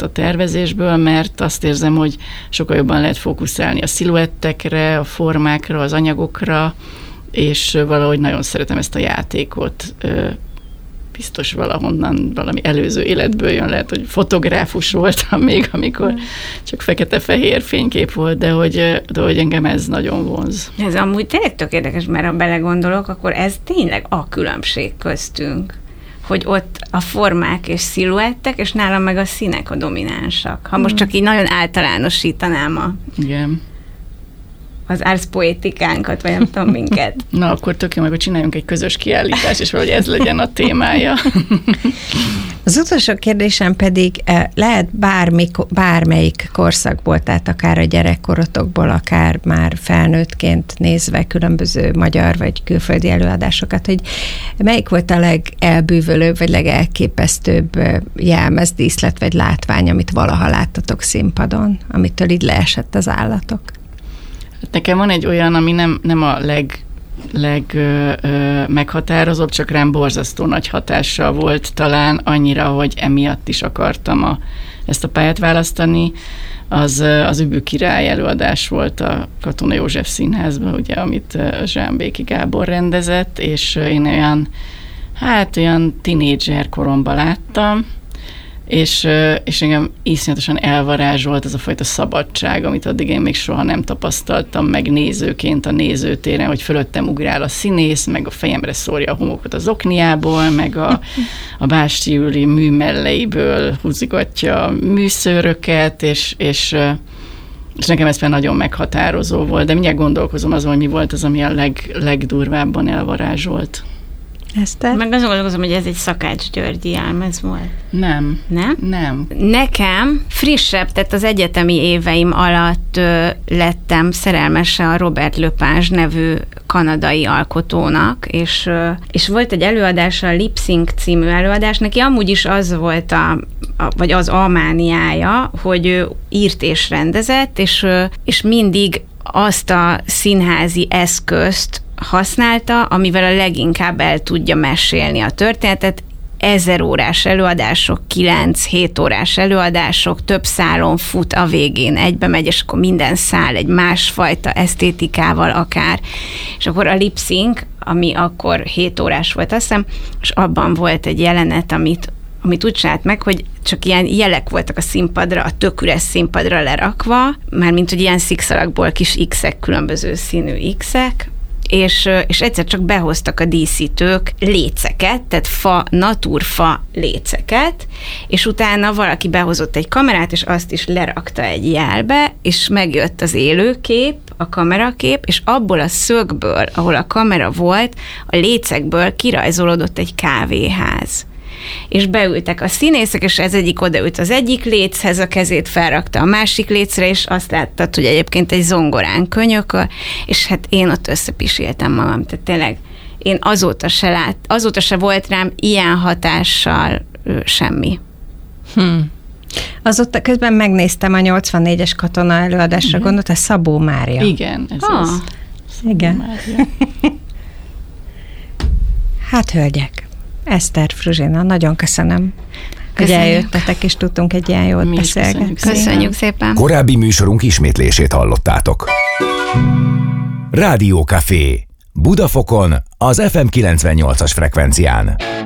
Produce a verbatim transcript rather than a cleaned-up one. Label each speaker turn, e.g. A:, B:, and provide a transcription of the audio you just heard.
A: a tervezésből, mert azt érzem, hogy sokkal jobban lehet fókuszálni a sziluettekre, a formákra, az anyagokra, és valahogy nagyon szeretem ezt a játékot. Biztos valahonnan, valami előző életből jön, lehet, hogy fotográfus voltam még, amikor csak fekete-fehér fénykép volt, de hogy, de hogy engem ez nagyon vonz.
B: Ez amúgy tényleg tök érdekes, mert ha belegondolok, akkor ez tényleg a különbség köztünk, hogy ott a formák és sziluettek, és nálam meg a színek a dominánsak. Ha most csak így nagyon általánosítanám a...
A: Igen.
B: az árszpoétikánkat, vagy nem tudom minket.
A: Na, akkor tök jó, meg csináljunk egy közös kiállítást, és valahogy ez legyen a témája.
C: Az utolsó kérdésem pedig lehet bármi, bármelyik korszakból, tehát akár a gyerekkorotokból, akár már felnőttként nézve különböző magyar vagy külföldi előadásokat, hogy melyik volt a legelbűvölőbb, vagy legelképesztőbb jelmezdíszlet, vagy látvány, amit valaha láttatok színpadon, amitől így leesett az állatok?
A: Nekem van egy olyan, ami nem, nem a leg, leg ö, ö, meghatározóbb, csak rám borzasztó nagy hatással volt talán annyira, hogy emiatt is akartam a, ezt a pályát választani. Az, az Übű király előadás volt a Katona József Színházban, ugye, amit Zsámbéki Gábor rendezett, és én olyan, hát olyan tinédzser koromban láttam, És, és engem iszonyatosan elvarázsolt ez a fajta szabadság, amit addig én még soha nem tapasztaltam meg nézőként a nézőtéren, hogy fölöttem ugrál a színész, meg a fejemre szórja a homokot az okniából, meg a, a Bástyi Júli műmelleiből húzigatja a műszőröket, és, és, és nekem ez például nagyon meghatározó volt, de mindjárt gondolkozom azon, hogy mi volt az, ami a leg, legdurvábban elvarázsolt.
C: Eszter?
B: Meg azon gondolkozom, hogy ez egy Szakács Györgyi jelmez volt.
A: Nem.
B: Nem?
A: Nem.
B: Nekem frissebb, tehát az egyetemi éveim alatt ö, lettem szerelmese a Robert Lepage nevű kanadai alkotónak, és, ö, és volt egy előadása, a Lip Sync című előadás, neki amúgy is az volt a, a vagy az a mániája, hogy ő írt és rendezett, és, ö, és mindig azt a színházi eszközt használta, amivel a leginkább el tudja mesélni a történetet. Ezer órás előadások, kilenc-hét órás előadások, több szálon fut, a végén egybe megy, és akkor minden szál egy másfajta esztétikával akár. És akkor a Lip Sync, ami akkor hét órás volt, azt hiszem, és abban volt egy jelenet, amit amit úgy csinált meg, hogy csak ilyen jelek voltak a színpadra, a tök üres színpadra lerakva, mármint, hogy ilyen szikszalagból kis X-ek, különböző színű X-ek, és, és egyszer csak behoztak a díszítők léceket, tehát fa, naturfa léceket, és utána valaki behozott egy kamerát, és azt is lerakta egy jelbe, és megjött az élőkép, a kamerakép, és abból a szögből, ahol a kamera volt, a lécekből kirajzolódott egy kávéház. És beültek a színészek, és ez egyik odaült az egyik léchez, a kezét felrakta a másik lécre, és azt láttad, hogy egyébként egy zongorán könyököl, és hát én ott összepiséltem magam, tehát tényleg én azóta se lát, azóta se volt rám ilyen hatással ő, semmi.
C: Hmm. Azóta közben megnéztem a nyolcvannégyes Katona előadásra, uh-huh. gondolt, a Szabó Mária.
A: Igen, ez
C: ah.
A: az. Szabó
C: Igen.
A: Mária.
C: Hát, hölgyek, Eszter, Fruzsina, nagyon köszönöm,
B: Köszönjük.
C: hogy eljöttetek, és tudtunk egy ilyen jót
A: Mi is
C: beszélgetni.
A: köszönjük
B: Köszönjük szépen.
D: Korábbi műsorunk ismétlését hallottátok. Rádió Café. Budafokon az ef em kilencvennyolcas frekvencián.